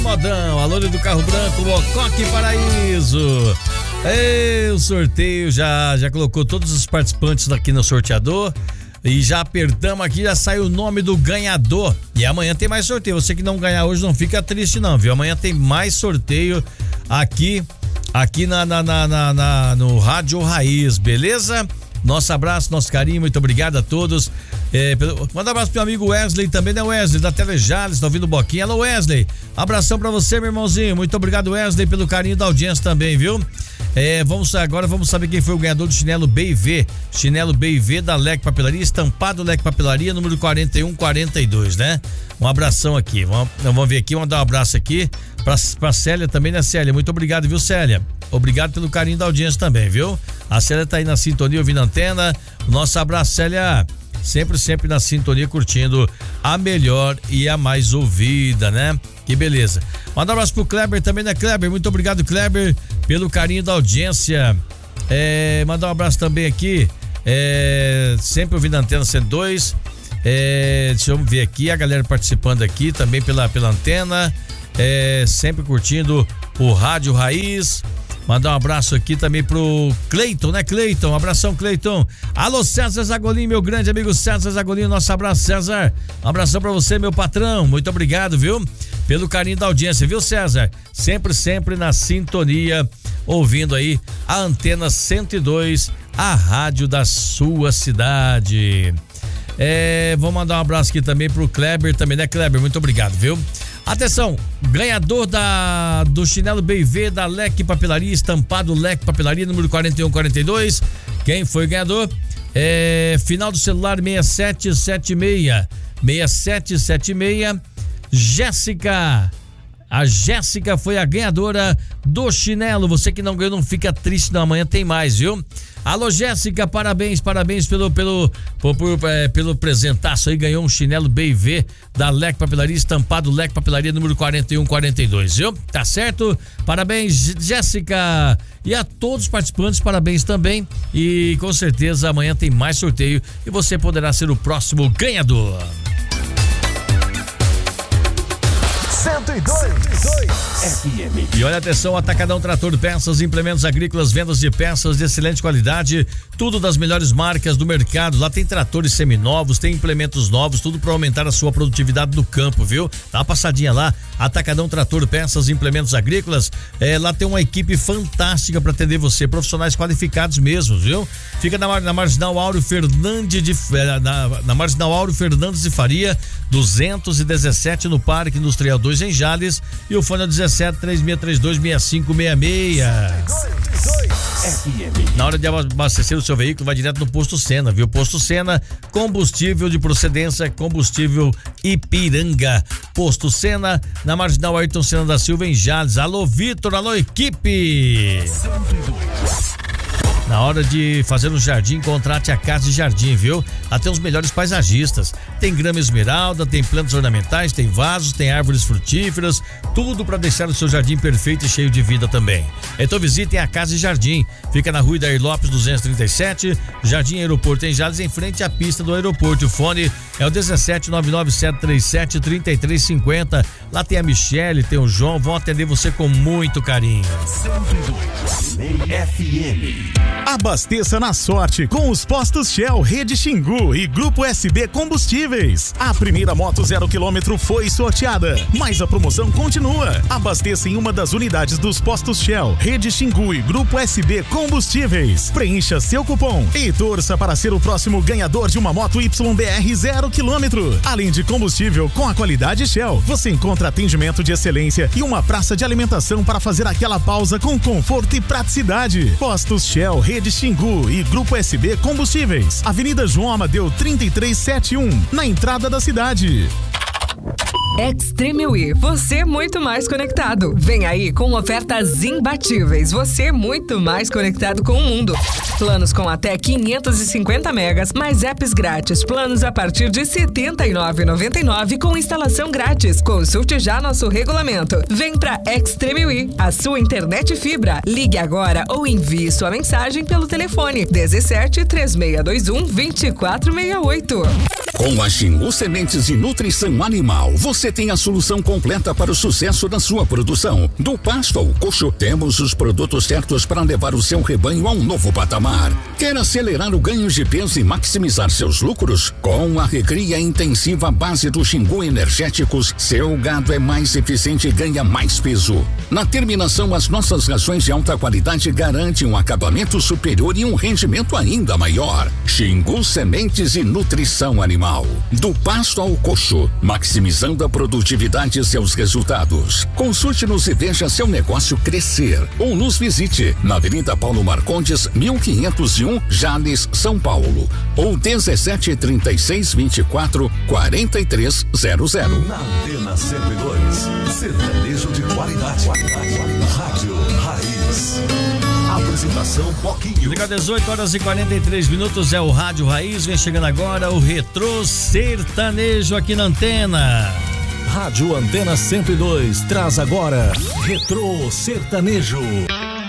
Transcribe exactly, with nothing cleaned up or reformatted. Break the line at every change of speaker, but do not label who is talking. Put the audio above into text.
modão, a loira do carro branco, Mocoque Paraíso. Ei, o sorteio já, já colocou todos os participantes aqui no sorteador. E já apertamos aqui, já saiu o nome do ganhador. E amanhã tem mais sorteio. Você que não ganhar hoje não fica triste não, viu? Amanhã tem mais sorteio aqui, aqui na, na, na, na, na no Rádio Raiz, beleza? Nosso abraço, nosso carinho, muito obrigado a todos. É, pelo, manda um abraço pro meu amigo Wesley também, né, Wesley? Da Telejales, tá ouvindo o Boquinha. Alô, Wesley. Abração pra você, meu irmãozinho. Muito obrigado, Wesley, pelo carinho da audiência também, viu? É, vamos agora vamos saber quem foi o ganhador do chinelo B e V. Chinelo B e V da Leque Papelaria, estampado Leque Papelaria, número quarenta e um quarenta e dois, né? Um abração aqui. Vamos, vamos ver aqui, vamos dar um abraço aqui pra, pra Célia também, né, Célia? Muito obrigado, viu, Célia? Obrigado pelo carinho da audiência também, viu? A Célia tá aí na sintonia, ouvindo a antena. Nosso abraço, Célia. Sempre, sempre na sintonia, curtindo a melhor e a mais ouvida, né? Que beleza. Manda um abraço pro Kleber também, né, Kleber? Muito obrigado, Kleber, pelo carinho da audiência. É, mandar um abraço também aqui, é, sempre ouvindo a antena cento e dois. É, deixa eu ver aqui, a galera participando aqui também pela, pela antena. É, sempre curtindo o Rádio Raiz. Mandar um abraço aqui também pro Cleiton, né, Cleiton? Um abração, Cleiton. Alô, César Zagolin, meu grande amigo César Zagolin, nosso abraço, César. Um abração pra você, meu patrão. Muito obrigado, viu? Pelo carinho da audiência, viu, César? Sempre, sempre na sintonia, ouvindo aí a antena cento e dois, a rádio da sua cidade. É, vou mandar um abraço aqui também pro Kleber também, né, Kleber? Muito obrigado, viu? Atenção, ganhador da, do chinelo B e V da Leque Papelaria, estampado Leque Papelaria, número quarenta e um quarenta e dois. Quem foi o ganhador? É, final do celular seis sete sete seis. seis sete sete seis. Jéssica. A Jéssica foi a ganhadora do chinelo. Você que não ganhou, não fica triste, não. Amanhã tem mais, viu? Alô, Jéssica, parabéns, parabéns pelo, pelo, por, por, é, pelo presentaço aí. Ganhou um chinelo B e V da Leque Papelaria, estampado Leque Papelaria, número quarenta e um quarenta e dois, viu? Tá certo? Parabéns, Jéssica. E a todos os participantes, parabéns também. E com certeza amanhã tem mais sorteio e você poderá ser o próximo ganhador.
cento e dois F M.
E olha, atenção, Atacadão Trator, peças, implementos agrícolas, vendas de peças de excelente qualidade, tudo das melhores marcas do mercado. Lá tem tratores seminovos, tem implementos novos, tudo para aumentar a sua produtividade no campo, viu? Dá uma passadinha lá, Atacadão Trator, peças, implementos agrícolas. É, lá tem uma equipe fantástica para atender você, profissionais qualificados mesmo, viu? Fica na, na Marginal Áureo Fernandes de na, na Marginal Áureo Fernandes de Faria, duzentos e dezessete, no Parque Industrial dois em Jales, e o fone é dezessete, três seis três dois, seis cinco seis seis.
F M.
Na hora de abastecer o seu veículo, vai direto no Posto Sena, viu? Posto Sena, combustível de procedência, combustível Ipiranga. Posto Sena, na Marginal Ayrton Senna da Silva, em Jales. Alô, Vitor, alô, equipe! Na hora de fazer um jardim, contrate a Casa de Jardim, viu? Até os melhores paisagistas. Tem grama esmeralda, tem plantas ornamentais, tem vasos, tem árvores frutíferas, tudo para deixar o seu jardim perfeito e cheio de vida também. Então visitem a Casa de Jardim. Fica na Rua Idair Lopes duzentos e trinta e sete, Jardim Aeroporto em Jales, em frente à pista do aeroporto. O fone é o dezessete, nove nove sete três sete, três três cinco zero. Lá tem a Michele, tem o João, vão atender você com muito carinho.
cento e dois F M.
Abasteça na sorte com os postos Shell, Rede Xingu e Grupo S B Combustíveis. A primeira moto zero quilômetro foi sorteada, mas a promoção continua. Abasteça em uma das unidades dos postos Shell, Rede Xingu e Grupo S B Combustíveis. Preencha seu cupom e torça para ser o próximo ganhador de uma moto Y B R zero quilômetro. Além de combustível com a qualidade Shell, você encontra atendimento de excelência e uma praça de alimentação para fazer aquela pausa com conforto e praticidade. Postos Shell, Rede Xingu e Grupo S B Combustíveis. Avenida João Amadeu trinta e três setenta e um, na entrada da cidade.
Extreme We, você muito mais conectado. Vem aí com ofertas imbatíveis. Você muito mais conectado com o mundo. Planos com até quinhentos e cinquenta megas, mais apps grátis. Planos a partir de setenta e nove reais e noventa e nove centavos com instalação grátis. Consulte já nosso regulamento. Vem pra Extreme We, a sua internet fibra. Ligue agora ou envie sua mensagem pelo telefone dezessete, três seis dois um, dois quatro seis oito.
Com a Xingu Sementes e Nutrição Animal, você tem a solução completa para o sucesso da sua produção. Do pasto ao coxo, temos os produtos certos para levar o seu rebanho a um novo patamar. Quer acelerar o ganho de peso e maximizar seus lucros? Com a recria intensiva base do Xingu Energéticos, seu gado é mais eficiente e ganha mais peso. Na terminação, as nossas rações de alta qualidade garantem um acabamento superior e um rendimento ainda maior. Xingu Sementes e Nutrição Animal. Do pasto ao coxo, maximizando a produtividade e seus resultados. Consulte-nos e veja seu negócio crescer. Ou nos visite na Avenida Paulo Marcondes, mil quinhentos e um, Jales, São Paulo. Ou dezessete, trinta e seis, vinte e quatro, quarenta e três zero zero.
Na Antena cento e dois, sertanejo de qualidade. Rádio Raiz. Apresentação Boquinho.
Liga dezoito horas e quarenta e três minutos, é o Rádio Raiz. Vem chegando agora o Retrô Sertanejo aqui na Antena.
Rádio Antena cento e dois traz agora Retrô Sertanejo.